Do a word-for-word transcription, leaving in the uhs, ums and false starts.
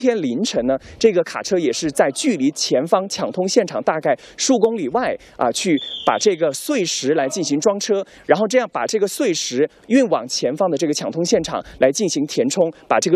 今天凌晨呢，这个卡车也是在距离前方抢通现场大概数公里外啊，去把这个碎石来进行装车，然后这样把这个碎石运往前方的这个抢通现场来进行填充，把这个